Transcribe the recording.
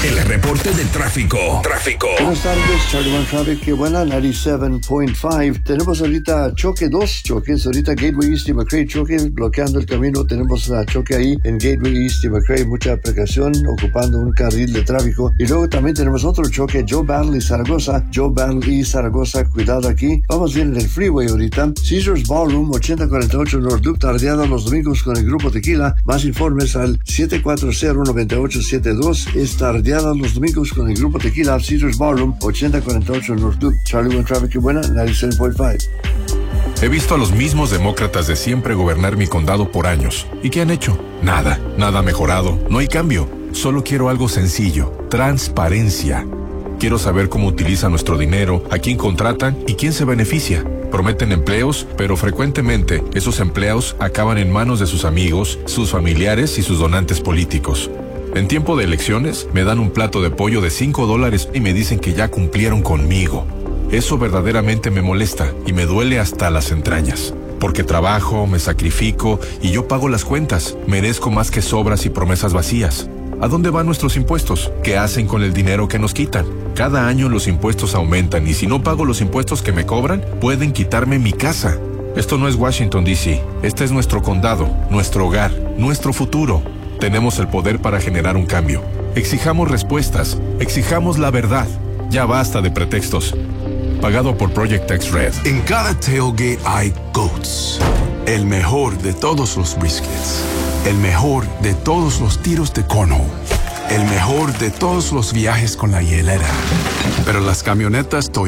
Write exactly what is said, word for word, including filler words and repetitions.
El reporte de tráfico. Tráfico. Buenas tardes, Charlie One Traffic. Qué buena, noventa y siete punto cinco. Tenemos ahorita choque, dos choques. Ahorita Gateway East y McRae choque, bloqueando el camino. Tenemos uh, choque ahí en Gateway East y McRae. Mucha precaución, ocupando un carril de tráfico. Y luego también tenemos otro choque, Joe Battle y Zaragoza. Joe Battle y Zaragoza, cuidado aquí. Vamos bien en el freeway ahorita. Caesars Ballroom, ochenta cuarenta y ocho North Loop, tardeada los domingos con el Grupo Tequila. Más informes al siete cuatro cero, nueve ocho siete dos. Es tardeada los domingos con el Grupo Tequila, Caesars Ballroom, ochenta cuarenta y ocho North Loop. Charlie One Traffic, buena, noventa y siete punto cinco. He visto a los mismos demócratas de siempre gobernar mi condado por años. ¿Y qué han hecho? Nada, nada ha mejorado, no hay cambio. Solo quiero algo sencillo, transparencia. Quiero saber cómo utilizan nuestro dinero, a quién contratan y quién se beneficia. Prometen empleos, pero frecuentemente esos empleos acaban en manos de sus amigos, sus familiares y sus donantes políticos. En tiempo de elecciones, me dan un plato de pollo de cinco dólares y me dicen que ya cumplieron conmigo. Eso verdaderamente me molesta y me duele hasta las entrañas. Porque trabajo, me sacrifico y yo pago las cuentas. Merezco más que sobras y promesas vacías. ¿A dónde van nuestros impuestos? ¿Qué hacen con el dinero que nos quitan? Cada año los impuestos aumentan y si no pago los impuestos que me cobran, pueden quitarme mi casa. Esto no es Washington, D C Este es nuestro condado, nuestro hogar, nuestro futuro. Tenemos el poder para generar un cambio. Exijamos respuestas, exijamos la verdad. Ya basta de pretextos. Pagado por Project X Red. En cada tailgate hay GOATs. El mejor de todos los briskets. El mejor de todos los tiros de cornhole. El mejor de todos los viajes con la hielera. Pero las camionetas Toyota